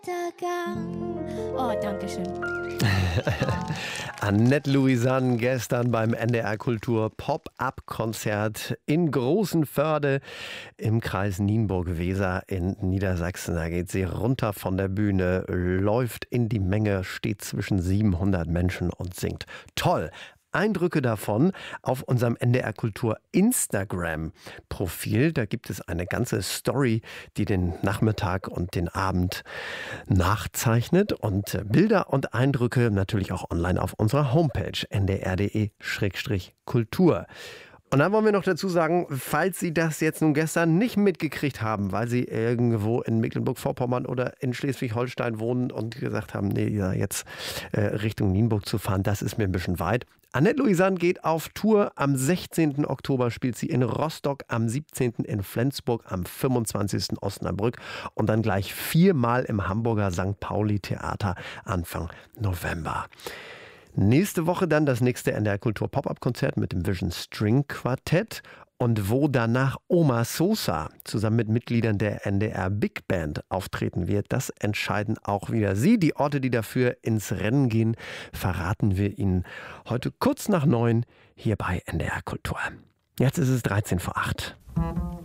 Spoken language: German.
Oh, danke schön. Annette Louisanne gestern beim NDR Kultur Pop-Up-Konzert in Großenförde im Kreis Nienburg-Weser in Niedersachsen. Da geht sie runter von der Bühne, läuft in die Menge, steht zwischen 700 Menschen und singt. Toll! Eindrücke davon auf unserem NDR Kultur Instagram-Profil. Da gibt es eine ganze Story, die den Nachmittag und den Abend nachzeichnet. Und Bilder und Eindrücke natürlich auch online auf unserer Homepage ndr.de/kultur. Und dann wollen wir noch dazu sagen, falls Sie das jetzt nun gestern nicht mitgekriegt haben, weil Sie irgendwo in Mecklenburg-Vorpommern oder in Schleswig-Holstein wohnen und gesagt haben, nee, ja, jetzt Richtung Nienburg zu fahren, das ist mir ein bisschen weit. Annette Louisanne geht auf Tour. Am 16. Oktober spielt sie in Rostock, am 17. in Flensburg, am 25. Osnabrück und dann gleich 4-mal im Hamburger St. Pauli Theater Anfang November. Nächste Woche dann das nächste NDR Kultur Pop-Up-Konzert mit dem Vision String Quartett. Und wo danach Oma Sosa zusammen mit Mitgliedern der NDR Big Band auftreten wird, das entscheiden auch wieder Sie. Die Orte, die dafür ins Rennen gehen, verraten wir Ihnen heute kurz nach 9 hier bei NDR Kultur. Jetzt ist es 7:13.